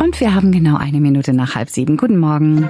Und wir haben genau 1 Minute nach 6:30. Guten Morgen.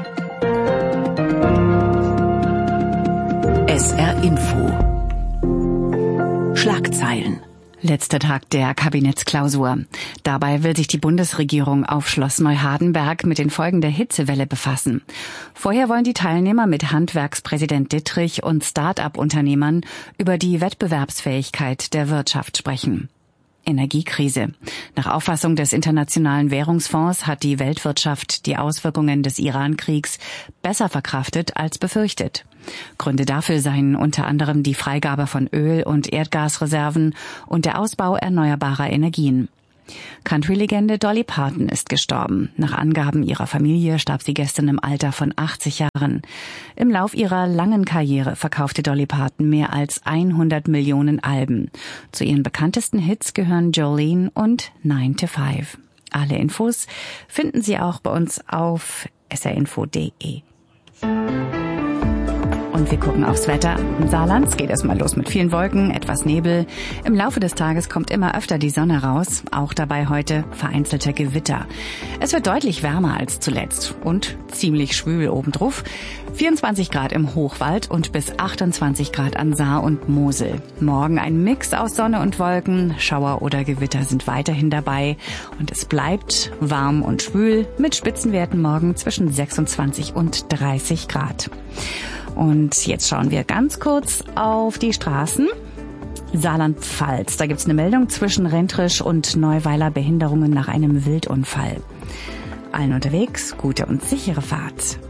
SR Info. Schlagzeilen. Letzter Tag der Kabinettsklausur. Dabei will sich die Bundesregierung auf Schloss Neuhardenberg mit den Folgen der Hitzewelle befassen. Vorher wollen die Teilnehmer mit Handwerkspräsident Dittrich und Start-up-Unternehmern über die Wettbewerbsfähigkeit der Wirtschaft sprechen. Energiekrise. Nach Auffassung des Internationalen Währungsfonds hat die Weltwirtschaft die Auswirkungen des Iran-Kriegs besser verkraftet als befürchtet. Gründe dafür seien unter anderem die Freigabe von Öl- und Erdgasreserven und der Ausbau erneuerbarer Energien. Country-Legende Dolly Parton ist gestorben. Nach Angaben ihrer Familie starb sie gestern im Alter von 80 Jahren. Im Lauf ihrer langen Karriere verkaufte Dolly Parton mehr als 100 Millionen Alben. Zu ihren bekanntesten Hits gehören Jolene und 9 to 5. Alle Infos finden Sie auch bei uns auf srinfo.de. Und wir gucken aufs Wetter. Im Saarland es geht erstmal los mit vielen Wolken, etwas Nebel. Im Laufe des Tages kommt immer öfter die Sonne raus. Auch dabei heute vereinzelte Gewitter. Es wird deutlich wärmer als zuletzt und ziemlich schwül obendrauf. 24 Grad im Hochwald und bis 28 Grad an Saar und Mosel. Morgen ein Mix aus Sonne und Wolken. Schauer oder Gewitter sind weiterhin dabei. Und es bleibt warm und schwül mit Spitzenwerten morgen zwischen 26 und 30 Grad. Und jetzt schauen wir ganz kurz auf die Straßen. Saarland-Pfalz, da gibt's eine Meldung zwischen Rentrisch und Neuweiler Behinderungen nach einem Wildunfall. Allen unterwegs, gute und sichere Fahrt.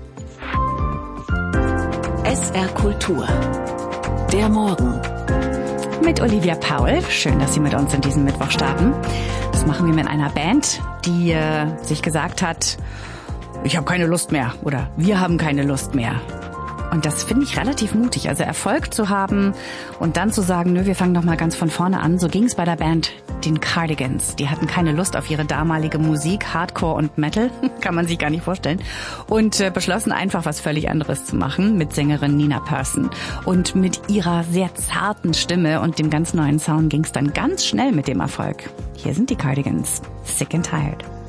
SR Kultur. Der Morgen. Mit Olivia Paul. Schön, dass Sie mit uns in diesem Mittwoch starten. Das machen wir mit einer Band, die sich gesagt hat, ich habe keine Lust mehr oder wir haben keine Lust mehr. Und das finde ich relativ mutig, also Erfolg zu haben und dann zu sagen, nö, wir fangen doch mal ganz von vorne an. So ging es bei der Band den Cardigans. Die hatten keine Lust auf ihre damalige Musik, Hardcore und Metal, kann man sich gar nicht vorstellen. Und beschlossen einfach was völlig anderes zu machen mit Sängerin Nina Persson. Und mit ihrer sehr zarten Stimme und dem ganz neuen Sound ging es dann ganz schnell mit dem Erfolg. Hier sind die Cardigans, Sick and Tired.